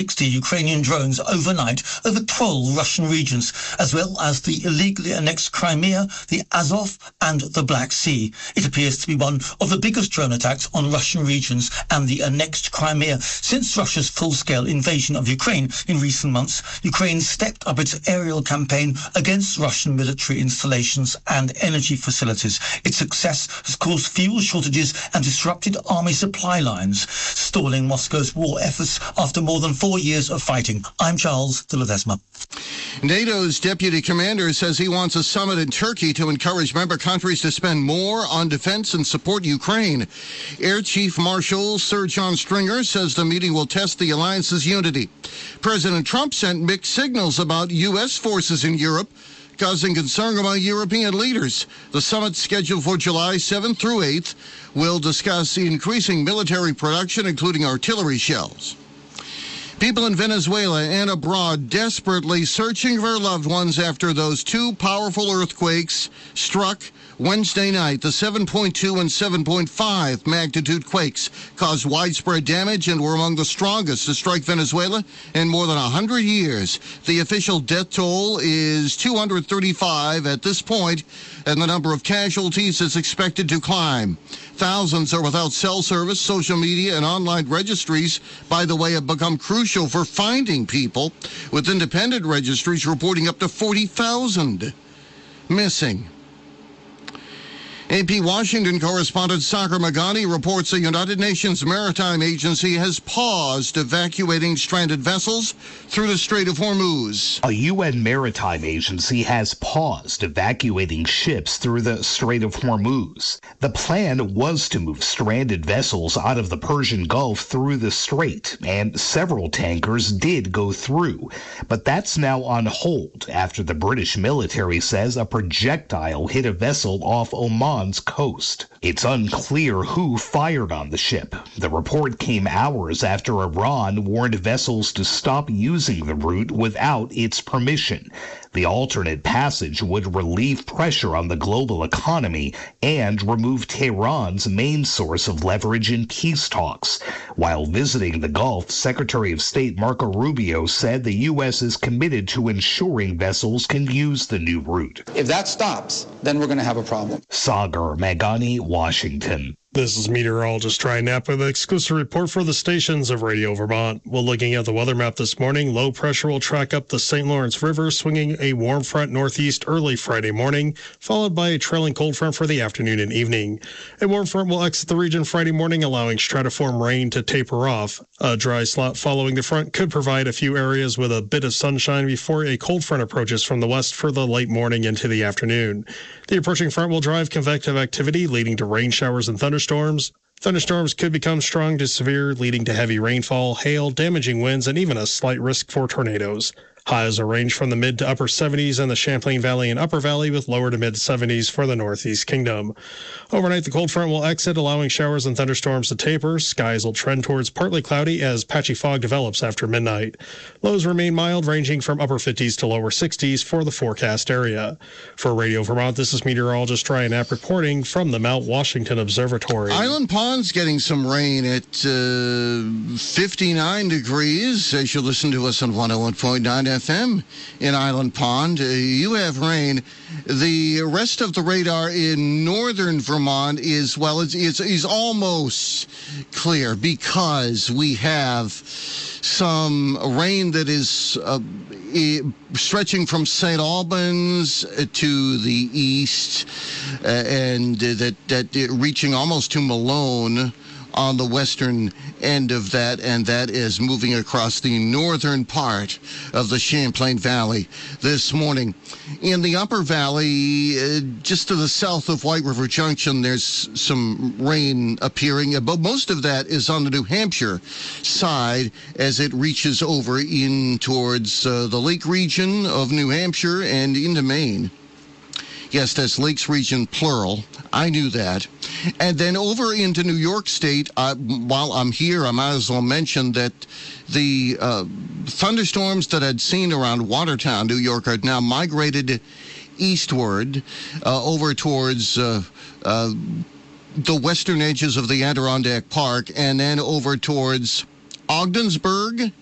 60 Ukrainian drones overnight over 12 Russian regions, as well as the illegally annexed Crimea, the Azov and the Black Sea. It appears to be one of the biggest drone attacks on Russian regions and the annexed Crimea since Russia's full-scale invasion of Ukraine in recent months. Ukraine stepped up its aerial campaign against Russian military installations and energy facilities. Its success has caused fuel shortages and disrupted army supply lines, stalling Moscow's war efforts after more than 4 years of fighting. I'm Charles de Ledesma. NATO's deputy commander says he wants a summit in Turkey to encourage member countries to spend more on defense and support Ukraine. Air Chief Marshal Sir John Stringer says the meeting will test the alliance's unity. President Trump sent mixed signals about U.S. forces in Europe, causing concern among European leaders. The summit, scheduled for July 7th through 8th, will discuss increasing military production, including artillery shells. People in Venezuela and abroad desperately searching for loved ones after those two powerful earthquakes struck Wednesday night. The 7.2 and 7.5 magnitude quakes caused widespread damage and were among the strongest to strike Venezuela in more than 100 years. The official death toll is 235 at this point, and the number of casualties is expected to climb. Thousands are without cell service. Social media and online registries, by the way, have become crucial for finding people, with independent registries reporting up to 40,000 missing. AP Washington correspondent Sagar Meghani reports the United Nations Maritime Agency has paused evacuating stranded vessels through the Strait of Hormuz. A UN maritime agency has paused evacuating ships through the Strait of Hormuz. The plan was to move stranded vessels out of the Persian Gulf through the strait, and several tankers did go through. But that's now on hold after the British military says a projectile hit a vessel off Oman's coast. It's unclear who fired on the ship. The report came hours after Iran warned vessels to stop using the route without its permission. The alternate passage would relieve pressure on the global economy and remove Tehran's main source of leverage in peace talks. While visiting the Gulf, Secretary of State Marco Rubio said the U.S. is committed to ensuring vessels can use the new route. If that stops, then we're going to have a problem. Sagar Meghani, Washington. This is meteorologist Ryan Knapp with an exclusive report for the stations of Radio Vermont. Well, looking at the weather map this morning, low pressure will track up the St. Lawrence River, swinging a warm front northeast early Friday morning, followed by a trailing cold front for the afternoon and evening. A warm front will exit the region Friday morning, allowing stratiform rain to taper off. A dry slot following the front could provide a few areas with a bit of sunshine before a cold front approaches from the west for the late morning into the afternoon. The approaching front will drive convective activity, leading to rain showers and thunderstorms. Thunderstorms could become strong to severe, leading to heavy rainfall, hail, damaging winds, and even a slight risk for tornadoes. Highs are range from the mid to upper 70s in the Champlain Valley and Upper Valley, with lower to mid 70s for the Northeast Kingdom. Overnight, the cold front will exit, allowing showers and thunderstorms to taper. Skies will trend towards partly cloudy as patchy fog develops after midnight. Lows remain mild, ranging from upper 50s to lower 60s for the forecast area. For Radio Vermont, this is meteorologist Ryan Knapp reporting from the Mount Washington Observatory. Island Pond's getting some rain at 59 degrees as you listen to us on 101.9 FM in Island Pond. You have rain. The rest of the radar in northern Vermont is almost clear because we have some rain that is stretching from St. Albans to the east and that reaching almost to Malone on the western end of that, and that is moving across the northern part of the Champlain Valley this morning. In the Upper Valley, just to the south of White River Junction, there's some rain appearing, but most of that is on the New Hampshire side as it reaches over in towards the lake region of New Hampshire and into Maine. Yes, that's Lakes Region, plural. I knew that. And then over into New York State, while I'm here, I might as well mention that the thunderstorms that I'd seen around Watertown, New York, are now migrated eastward over towards the western edges of the Adirondack Park, and then over towards Ogdensburg